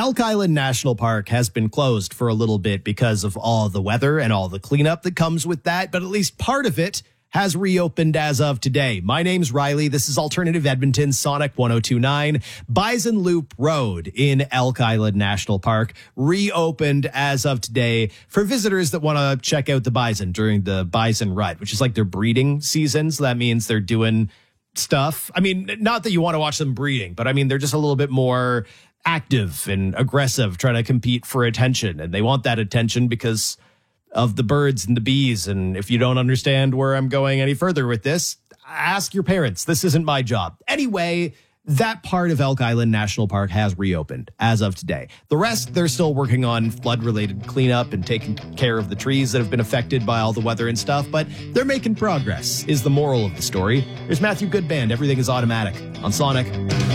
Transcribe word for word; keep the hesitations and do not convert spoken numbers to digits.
Elk Island National Park has been closed for a little bit because of all the weather and all the cleanup that comes with that, but at least part of it has reopened as of today. My name's Riley. This is Alternative Edmonton, Sonic one oh two point nine. Bison Loop Road in Elk Island National Park reopened as of today for visitors that want to check out the bison during the bison rut, which is like their breeding season. So that means they're doing stuff. I mean, not that you want to watch them breeding, but I mean, they're just a little bit more active and aggressive, trying to compete for attention. And they want that attention because of the birds and the bees. And if you don't understand where I'm going any further with this, ask your parents. This isn't my job. Anyway, that part of Elk Island National Park has reopened as of today. The rest, they're still working on flood-related cleanup and taking care of the trees that have been affected by all the weather and stuff, but they're making progress, is the moral of the story. There's Matthew Goodband. Everything is automatic on Sonic.